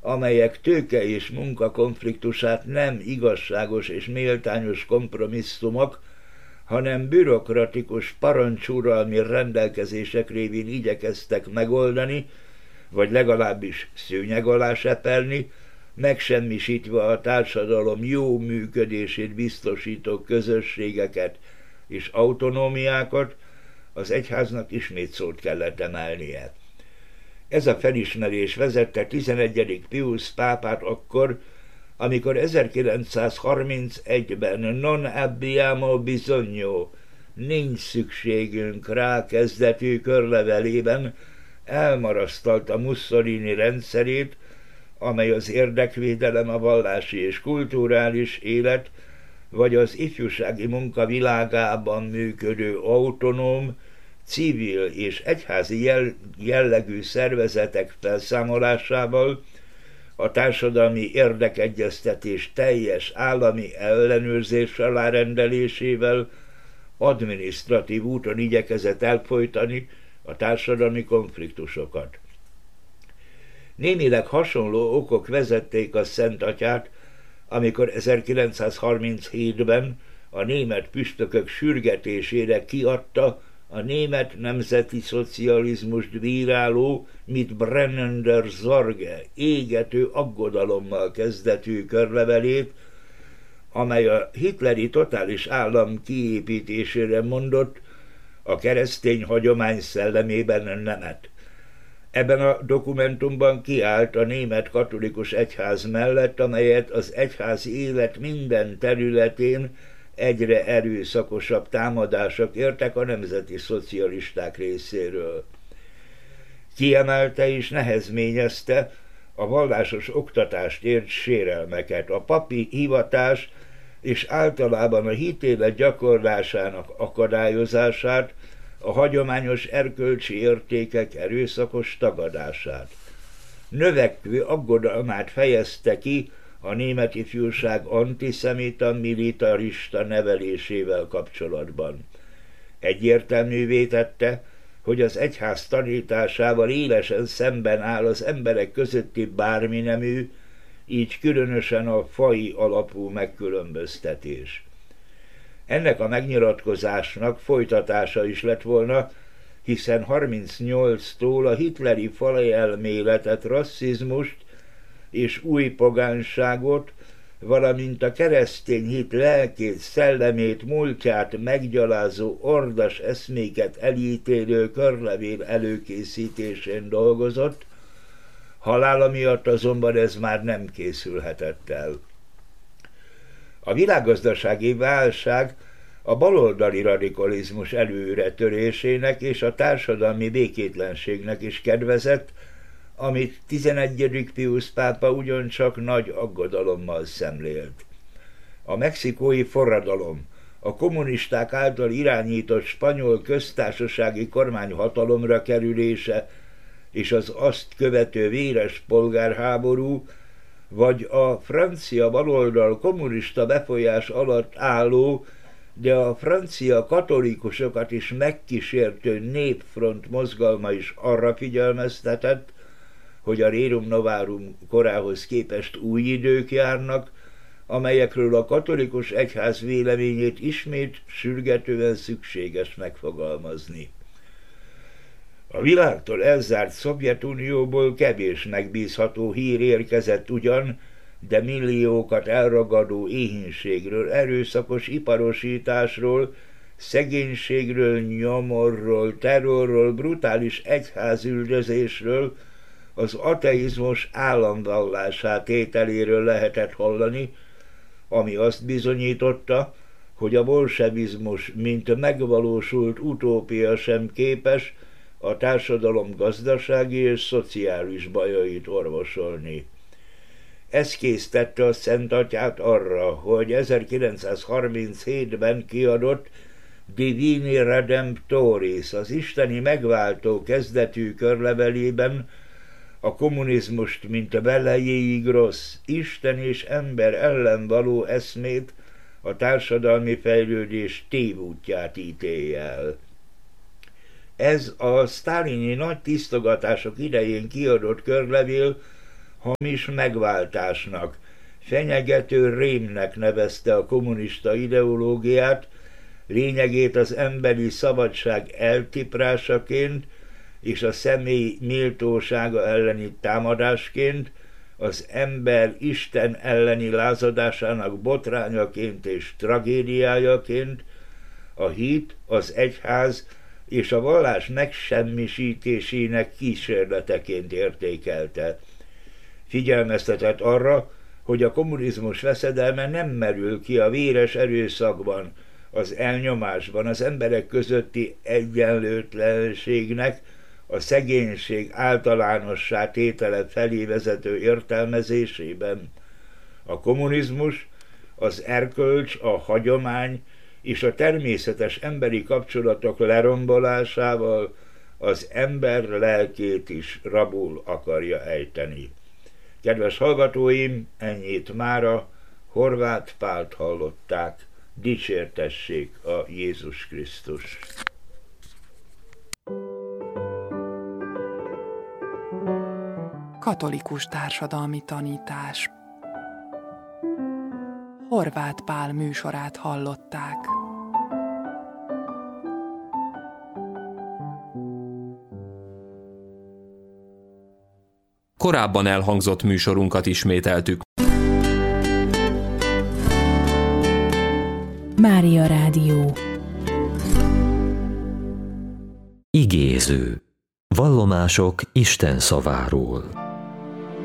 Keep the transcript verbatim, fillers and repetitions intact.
amelyek tőke és munka konfliktusát nem igazságos és méltányos kompromisszumok, hanem bürokratikus parancsuralmi rendelkezések révén igyekeztek megoldani, vagy legalábbis szőnyeg alá seperni, megsemmisítve a társadalom jó működését biztosító közösségeket és autonómiákat, az egyháznak ismét szót kellett emelnie. Ez a felismerés vezette tizenegyedik Piusz pápát akkor, amikor ezerkilencszázharmincegyben non abbiamo bisogno, nincs szükségünk rá kezdetű körlevelében elmarasztalta Mussolini rendszerét, amely az érdekvédelem, a vallási és kulturális élet, vagy az ifjúsági munka világában működő autonóm, civil és egyházi jellegű szervezetek felszámolásával, a társadalmi érdekegyeztetés teljes állami ellenőrzés alá rendelésével adminisztratív úton igyekezett elfolytani a társadalmi konfliktusokat. Némileg hasonló okok vezették a Szent Atyát, amikor ezerkilencszázharminchétben a német püspökök sürgetésére kiadta a német nemzeti szocializmust bíráló Mit brennender Sorge, égető aggodalommal kezdetű körlevelét, amely a hitleri totális állam kiépítésére mondott, a keresztény hagyomány szellemében nemet. Ebben a dokumentumban kiállt a német katolikus egyház mellett, amelyet az egyházi élet minden területén egyre erőszakosabb támadások értek a nemzeti szocialisták részéről. Kiemelte és nehezményezte a vallásos oktatást ért sérelmeket, a papi hivatás és általában a hitélet gyakorlásának akadályozását, a hagyományos erkölcsi értékek erőszakos tagadását. Növekvő aggodalmát fejezte ki a német ifjúság antiszemita, militarista nevelésével kapcsolatban. Egyértelművé tette, hogy az egyház tanításával élesen szemben áll az emberek közötti bárminemű, így különösen a faji alapú megkülönböztetés. Ennek a megnyilatkozásnak folytatása is lett volna, hiszen harmincnyolctól a hitleri faj elméletet, rasszizmust és új pogánságot, valamint a keresztény hit lelkét, szellemét, múltját meggyalázó ordas eszméket elítélő körlevél előkészítésén dolgozott, halála miatt azonban ez már nem készülhetett el. A világgazdasági válság a baloldali radikalizmus előretörésének és a társadalmi békétlenségnek is kedvezett, amit tizenegyedik Piusz pápa ugyancsak nagy aggodalommal szemlélt. A mexikói forradalom, a kommunisták által irányított spanyol köztársasági kormány hatalomra kerülése és az azt követő véres polgárháború, vagy a francia baloldal kommunista befolyás alatt álló, de a francia katolikusokat is megkísértő népfront mozgalma is arra figyelmeztetett, hogy a Rerum Novarum korához képest új idők járnak, amelyekről a katolikus egyház véleményét ismét sürgetően szükséges megfogalmazni. A világtól elzárt Szovjetunióból kevés megbízható hír érkezett ugyan, de milliókat elragadó éhínségről, erőszakos iparosításról, szegénységről, nyomorról, terrorról, brutális egyházüldözésről, az ateizmus államvallásá tételéről lehetett hallani, ami azt bizonyította, hogy a bolsevizmus, mint megvalósult utópia sem képes a társadalom gazdasági és szociális bajait orvosolni. Ez késztette a Szent Atyát arra, hogy ezerkilencszázharminchétben kiadott Divini Redemptoris, az isteni megváltó kezdetű körlevelében a kommunizmust, mint a velejéig rossz, Isten és ember ellen való eszmét, a társadalmi fejlődés tévútját ítélje el. Ez a sztálini nagy tisztogatások idején kiadott körlevél hamis megváltásnak, fenyegető rémnek nevezte a kommunista ideológiát, lényegét az emberi szabadság eltiprásaként és a személy méltósága elleni támadásként, az ember Isten elleni lázadásának botrányaként és tragédiájaként, a hit, az egyház és a vallás megsemmisítésének kísérleteként értékelte. Figyelmeztetett arra, hogy a kommunizmus veszedelme nem merül ki a véres erőszakban, az elnyomásban, az emberek közötti egyenlőtlenségnek, a szegénység általánossá tétele felé vezető értelmezésében. A kommunizmus, az erkölcs, a hagyomány és a természetes emberi kapcsolatok lerombolásával az ember lelkét is rabul akarja ejteni. Kedves hallgatóim, ennyit mára, Horváth Pált hallották. Dicsértessék a Jézus Krisztus! Katolikus társadalmi tanítás. Horváth Pál műsorát hallották. Korábban elhangzott műsorunkat ismételtük. Mária Rádió. Igéző. Vallomások Isten szaváról.